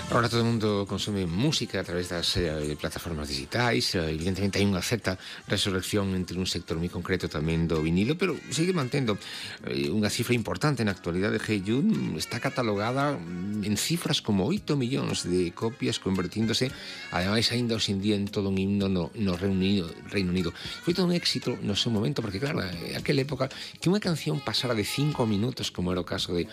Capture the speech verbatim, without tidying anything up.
Ahora todo o mundo consume música a través das eh, plataformas digitais, eh, evidentemente hai unha certa resurrección entre un sector moi concreto tamén do vinilo, pero sigue mantendo eh, unha cifra importante na actualidade. Hey Jude está catalogada mm, en cifras como oito millóns de copias, convertíndose, ademais, aínda hoxe en día en todo un himno no, no Reino Unido, Reino Unido. Foi todo un éxito no seu momento, porque claro, eh, aquela época que unha canción pasara de cinco minutos, como era o caso de